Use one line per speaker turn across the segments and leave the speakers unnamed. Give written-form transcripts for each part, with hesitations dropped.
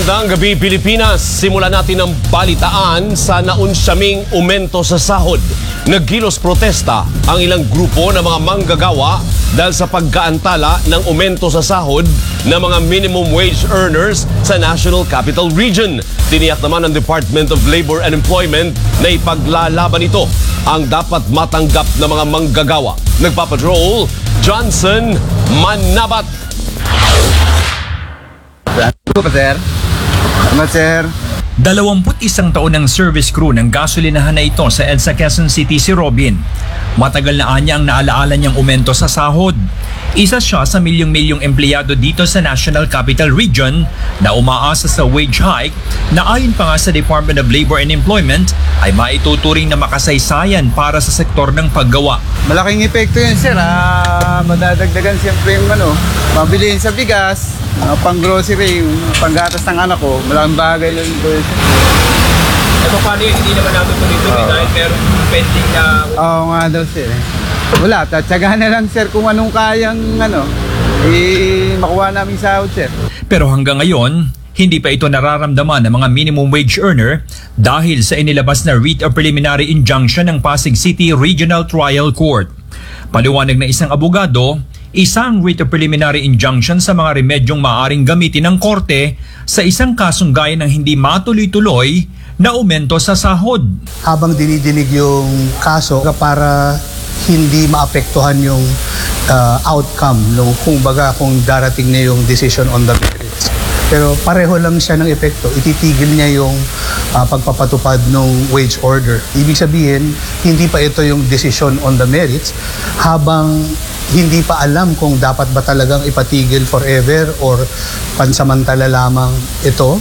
Magandang gabi Pilipinas. Simulan natin ang balitaan sa naunsyaming umento sa sahod. Nagkilos protesta ang ilang grupo ng mga manggagawa dahil sa pagkaantala ng umento sa sahod ng mga minimum wage earners sa National Capital Region. Tiniyak naman ng Department of Labor and Employment na ipaglalaban ito ang dapat matanggap ng mga manggagawa. Nagpapatrol, Johnson Manabat.
Sir. Salamat, sir.
21 taon ng service crew ng gasolinahan na ito sa EDSA Quezon City si Robin. Matagal na anya ang naalaala niyang umento sa sahod. Isa siya sa milyong-milyong empleyado dito sa National Capital Region na umaasa sa wage hike na ayon pa nga sa Department of Labor and Employment ay maituturing na makasaysayan para sa sektor ng paggawa.
Malaking epekto yun, sir. Madadagdagan siyempre yung mabilihin sa bigas, pang-grocery, panggatas ng anak ko. Malaking bagay lang po yun.
Paano yun? Hindi naman natin tuloy-tuloy dahil meron pending na...
Oo nga daw, sir. Wala, tatsaga na lang, sir, kung anong kayang makuha namin sahod, sir.
Pero hanggang ngayon, hindi pa ito nararamdaman ng mga minimum wage earner dahil sa inilabas na writ of preliminary injunction ng Pasig City Regional Trial Court. Paliwanag na isang abogado, isang writ of preliminary injunction sa mga remedyong maaaring gamitin ng korte sa isang kasong gaya ng hindi matuloy-tuloy na aumento sa sahod.
Habang dinidinig yung kaso para hindi maapektuhan yung outcome kung darating na yung decision on the merits. Pero pareho lang siya ng epekto. Ititigil niya yung pagpapatupad ng wage order. Ibig sabihin, hindi pa ito yung decision on the merits habang hindi pa alam kung dapat ba talagang ipatigil forever or pansamantala lamang ito.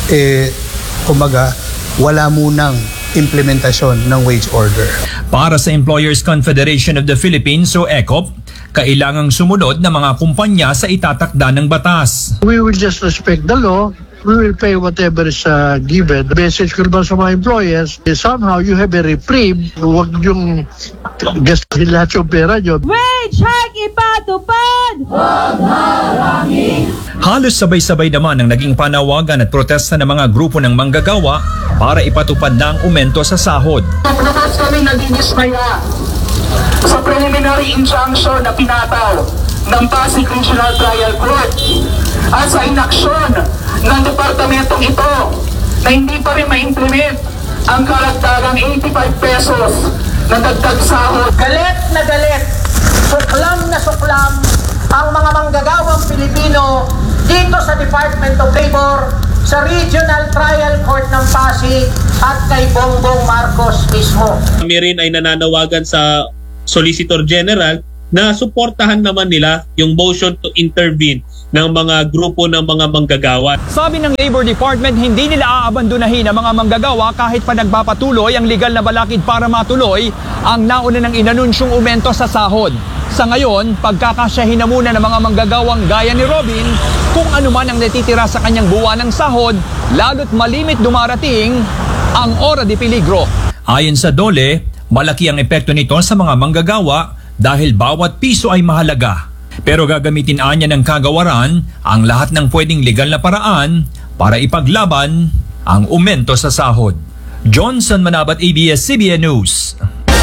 Wala munang implementasyon ng wage order.
Para sa Employers Confederation of the Philippines o ECOP, kailangang sumunod ng mga kumpanya sa itatakda ng batas.
We will just respect the law. We will pay whatever is given. The message ko naman sa mga employers is somehow you have a reprieve. Huwag yung gastahin lahat yung pera nyo.
Wage hike ipatupad! Huwag harangin!
Halos sabay-sabay naman ang naging panawagan at protesta ng mga grupo ng manggagawa para ipatupad na ang aumento sa sahod.
Labas kami naging-ismaya sa preliminary injunction na pinataw ng Pasig Regional Trial Court at sa inaksyon ng departamentong ito na hindi pa rin ma-implement ang karagdagang 85 pesos na dagdag sahod.
Galit na galit, suklam ang mga manggagawang Pilipino dito sa Department of Labor, sa Regional Trial Court ng Pasig at kay Bongbong Marcos mismo.
Kami rin ay nananawagan sa Solicitor General na suportahan naman nila yung motion to intervene ng mga grupo ng mga manggagawa.
Sabi ng Labor Department, hindi nila aabandonahin ang mga manggagawa kahit pa nagpapatuloy ang legal na balakid para matuloy ang nauna ng inanunsyong aumento sa sahod. Sa ngayon, pagkakasyahin na muna ng mga manggagawang gaya ni Robin kung ano man ang natitira sa kanyang buwan ng sahod, lalo't malimit dumarating ang ora de peligro.
Ayon sa DOLE, malaki ang epekto nito sa mga manggagawa dahil bawat piso ay mahalaga. Pero gagamitin anya ng kagawaran ang lahat ng pwedeng legal na paraan para ipaglaban ang aumento sa sahod. Johnson Manabat, ABS-CBN News.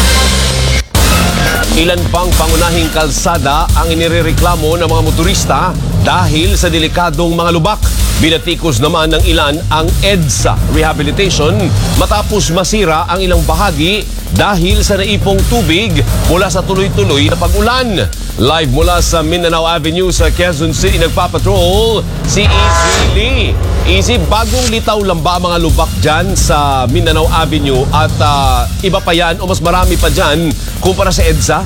Ilan pang pangunahing kalsada ang inirereklamo ng mga motorista dahil sa delikadong mga lubak. Binatikos naman ng ilan ang EDSA rehabilitation matapos masira ang ilang bahagi dahil sa naipong tubig mula sa tuloy-tuloy na pag-ulan. Live mula sa Mindanao Avenue sa Quezon City, nagpapatrol si Easy Lee. Easy, bagong litaw lang ba mga lubak dyan sa Mindanao Avenue at iba pa yan o mas marami pa dyan kumpara sa EDSA?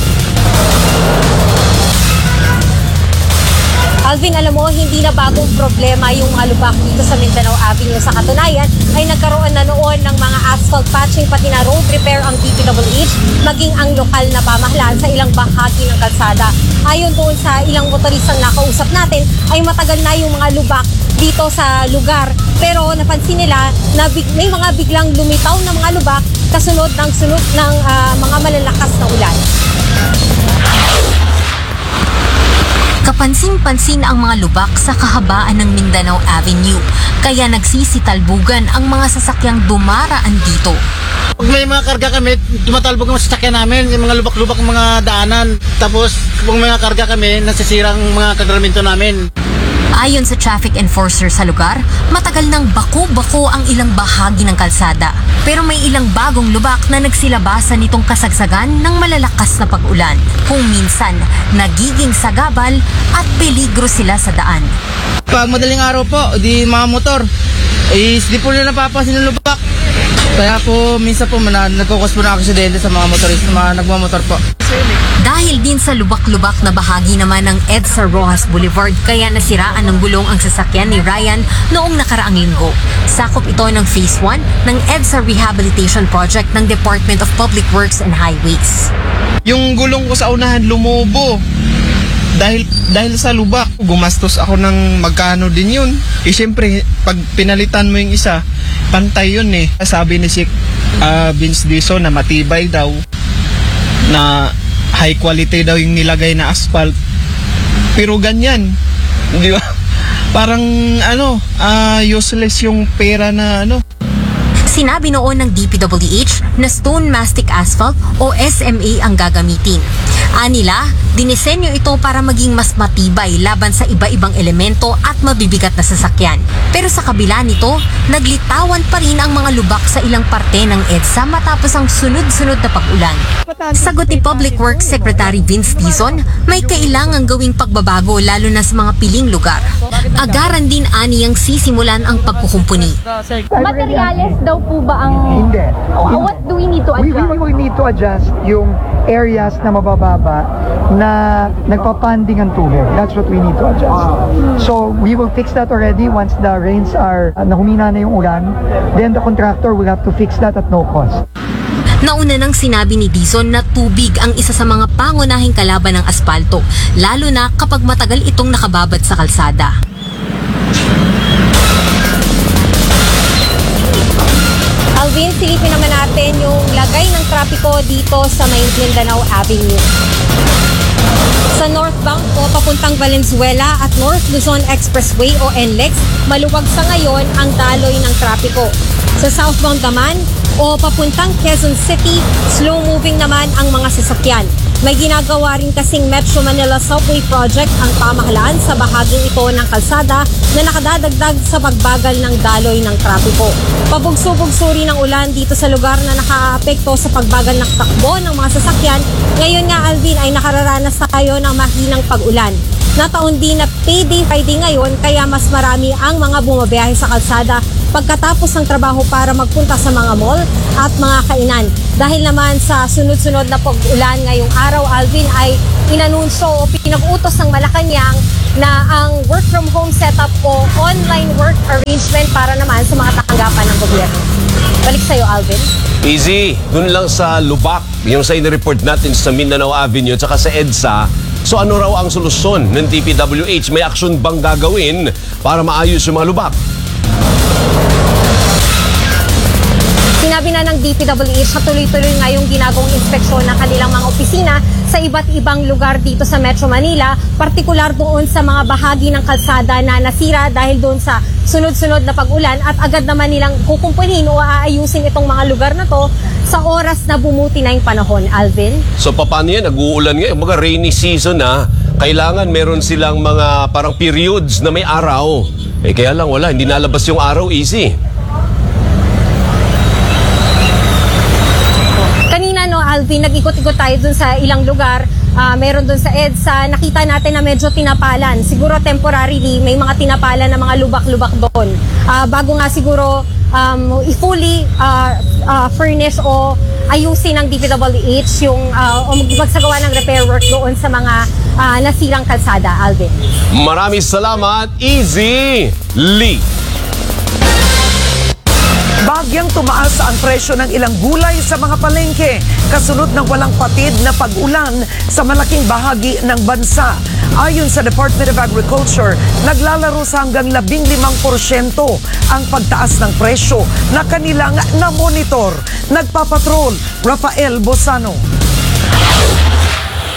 Alvin, alam mo, hindi na bagong problema yung mga lubak dito sa Mindanao Avenue. Sa katunayan, ay nagkaroon na noon ng mga asphalt patching pati na road repair ang DPWH, maging ang lokal na pamahalaan sa ilang bahagi ng kalsada. Ayon doon sa ilang motoristang nakausap natin, ay matagal na yung mga lubak dito sa lugar. Pero napansin nila na may mga biglang lumitaw na mga lubak kasunod ng mga malalakas na ulan. Kapansin-pansin ang mga lubak sa kahabaan ng Mindanao Avenue, kaya nagsisitalbugan ang mga sasakyang dumaraan dito.
Pag may mga karga kami, tumatalbog ang sasakyan namin, yung mga lubak-lubak ng mga daanan. Tapos, kung may mga karga kami, nasisira ang mga kagraminto namin.
Ayon sa traffic enforcer sa lugar, matagal nang bako-bako ang ilang bahagi ng kalsada. Pero may ilang bagong lubak na nagsilabasan nitong kasagsagan ng malalakas na pag-ulan. Kung minsan, nagiging sagabal at peligro sila sa daan.
Pag madaling araw po, di mga motor, di po nila napapansin ng lubak. Kaya po, minsan po, nagkukos po na aksidente sa mga motorista, mga nagmamotor po.
Dahil din sa lubak-lubak na bahagi naman ng EDSA Rojas Boulevard, kaya nasiraan ng gulong ang sasakyan ni Ryan noong nakaraang linggo. Sakop ito ng Phase 1 ng EDSA Rehabilitation Project ng Department of Public Works and Highways.
Yung gulong ko sa unahan lumubo. Dahil sa lubak, gumastos ako ng magkano din yun. Siyempre, pag pinalitan mo yung isa, pantay yun eh. Sabi ni Vince Dizon na matibay daw, na high quality daw yung nilagay na asphalt. Pero ganyan, di ba? Parang useless yung pera na
Sinabi noon ng DPWH na stone mastic asphalt o SMA ang gagamitin. Anila, dinisenyo ito para maging mas matibay laban sa iba-ibang elemento at mabibigat na sasakyan. Pero sa kabila nito, naglitawan pa rin ang mga lubak sa ilang parte ng EDSA matapos ang sunod-sunod na pag-ulan. Sagot ni Public Works Secretary Vince Dizon, may kailangang gawing pagbabago lalo na sa mga piling lugar. Agaran din aniyang sisimulan ang pagkukumpuni.
Materials daw po ba ang...
Hindi.
What do we need to adjust?
We need to adjust yung areas na mabababa na nagpapanding ang tubig. That's what we need to adjust. So we will fix that already once the rains are nahumina na yung ulan. Then the contractor will have to fix that at no cost.
Nauna nang sinabi ni Dizon na tubig ang isa sa mga pangunahing kalaban ng aspalto, lalo na kapag matagal itong nakababad sa kalsada. Alvin, silipin naman natin yung lagay ng trapiko dito sa Mindanao Avenue. Sa northbound po, papuntang Valenzuela at North Luzon Expressway o NLEX, maluwag sa ngayon ang daloy ng trapiko. Sa southbound naman o papuntang Quezon City, slow-moving naman ang mga sasakyan. May ginagawa rin kasing Metro Manila Subway Project ang pamahalaan sa bahaging ito ng kalsada na nakadadagdag sa pagbagal ng daloy ng trapiko. Pabugso-bugso rin ang ulan dito sa lugar na nakaapekto sa pagbagal ng takbo ng mga sasakyan. Ngayon nga, Alvin, ay nakararanas tayo ng mahinang pag-ulan. Nataon din na payday Friday ngayon kaya mas marami ang mga bumabiyahe sa kalsada pagkatapos ng trabaho para magpunta sa mga mall at mga kainan. Dahil naman sa sunod-sunod na pag-ulan ngayong araw, Alvin, ay inanunsyo o pinag-utos ng Malacanang na ang work from home setup o online work arrangement para naman sa mga tanggapan ng gobyerno. Balik sa'yo, Alvin.
Easy, dun lang sa lubak, yung sa in-report natin sa Mindanao Avenue at saka sa EDSA. So ano raw ang solusyon ng DPWH? May aksyon bang gagawin para maayos yung mga lubak?
Sinabi na ng DPWH na tuloy-tuloy nga yung ginagawang inspeksyon ng kanilang mga opisina sa iba't ibang lugar dito sa Metro Manila, partikular doon sa mga bahagi ng kalsada na nasira dahil doon sa sunod-sunod na pag-ulan at agad naman nilang kukumpunin o aayusin itong mga lugar na to sa oras na bumuti na yung panahon, Alvin.
So paano yan? Nag-uulan ngayon, mga rainy season na kailangan meron silang mga parang periods na may araw. Kaya lang wala, hindi nalabas yung araw, easy.
Kanina, Alvin, nag-ikot-ikot tayo dun sa ilang lugar. Meron dun sa EDSA, nakita natin na medyo tinapalan. Siguro temporarily, may mga tinapalan na mga lubak-lubak doon. Bago nga siguro i-fully furnish o ayusin ng DPWH yung o magsagawa ng repair work doon sa mga nasirang kalsada, Alvin.
Maraming salamat, Easy Lee.
Bagyang tumaas ang presyo ng ilang gulay sa mga palengke kasunod ng walang patid na pag-ulan sa malaking bahagi ng bansa. Ayon sa Department of Agriculture, naglalaro sa hanggang 15% ang pagtaas ng presyo na kanilang na-monitor. Nagpapatrol, Rafael Bosano.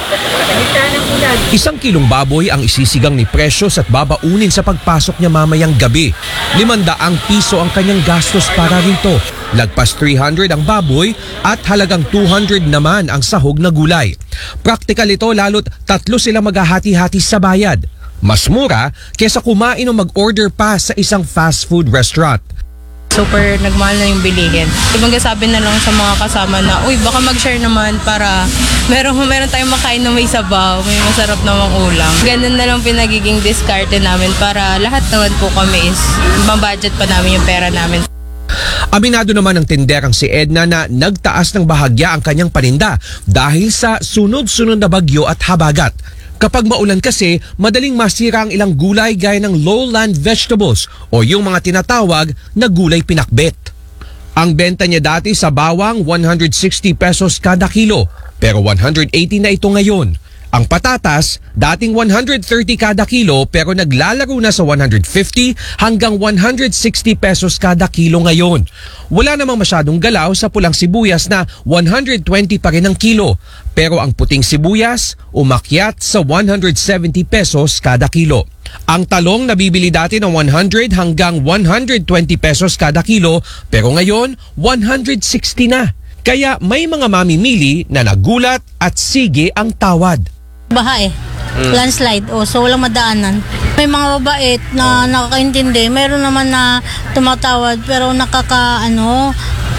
Isang kilong baboy ang isisigang ni Precious at babaunin sa pagpasok niya mamayang gabi. 500 piso ang kanyang gastos para rito. Lagpas 300 ang baboy at halagang 200 naman ang sahog na gulay. Praktikal ito lalo't 3 sila maghahati-hati sa bayad. Mas mura kesa kumain o mag-order pa sa isang fast food restaurant.
Super nagmahal na yung bilihin. Ibang sabi na lang sa mga kasama na, uy, baka mag-share naman para meron tayong makain na may sabaw, may masarap namang ulam. Ganun na lang pinagiging diskarte namin para lahat naman po kami is mabudget pa namin yung pera namin.
Aminado naman ng tinderang si Edna na nagtaas ng bahagya ang kanyang paninda dahil sa sunod-sunod na bagyo at habagat. Kapag maulan kasi, madaling masira ang ilang gulay gaya ng lowland vegetables o yung mga tinatawag na gulay pinakbet. Ang benta niya dati sa bawang 160 pesos kada kilo, pero 180 na ito ngayon. Ang patatas, dating 130 kada kilo pero naglalaro na sa 150 hanggang 160 pesos kada kilo ngayon. Wala namang masyadong galaw sa pulang sibuyas na 120 pa rin ang kilo. Pero ang puting sibuyas, umakyat sa 170 pesos kada kilo. Ang talong nabibili dati ng 100 hanggang 120 pesos kada kilo pero ngayon 160 na. Kaya may mga mamimili na nagulat at sige ang tawad.
Baha landslide, so walang madaanan. May mga babait na nakakaintindi, meron naman na tumatawad pero nakakaano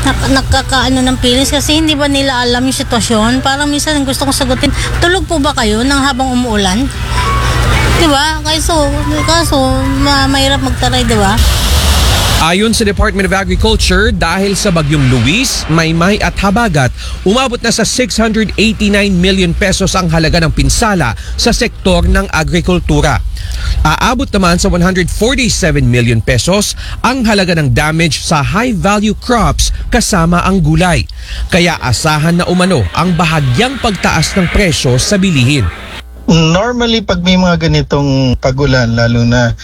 ng feelings kasi hindi ba nila alam yung sitwasyon. Parang minsan gusto kong sagutin, tulog po ba kayo nang habang umuulan? Diba? Kaso mahirap magtaray, diba?
Ayon sa Department of Agriculture, dahil sa bagyong Luis, Maymay at Habagat, umabot na sa 689 million pesos ang halaga ng pinsala sa sektor ng agrikultura. Aabot naman sa 147 million pesos ang halaga ng damage sa high-value crops kasama ang gulay. Kaya asahan na umano ang bahagyang pagtaas ng presyo sa bilihin.
Normally, pag may mga ganitong pagulan, lalo na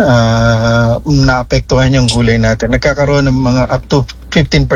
naapektuhan yung gulay natin, nagkakaroon ng mga up to 15%.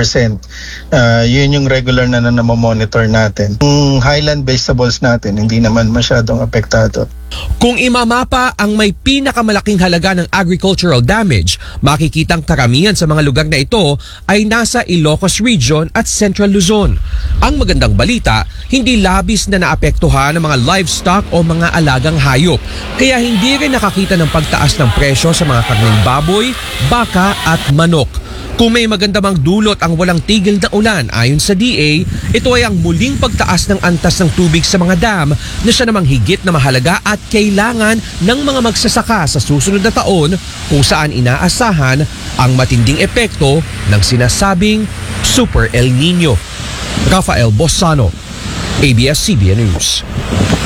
Yun yung regular na namomonitor natin. Yung highland vegetables natin, hindi naman masyadong apektado.
Kung imamapa ang may pinakamalaking halaga ng agricultural damage, makikitang karamihan sa mga lugar na ito ay nasa Ilocos Region at Central Luzon. Ang magandang balita, hindi labis na naapektuhan ng mga livestock o mga alagang hayop. Kaya hindi rin nakakita ng pagtaas ng presyo sa mga karneng baboy, baka at manok. Kung may maganda mang dulot ang walang tigil na ulan ayon sa DA, ito ay ang muling pagtaas ng antas ng tubig sa mga dam na siya namang higit na mahalaga at kailangan ng mga magsasaka sa susunod na taon kung saan inaasahan ang matinding epekto ng sinasabing Super El Nino. Rafael Bossano, ABS-CBN News.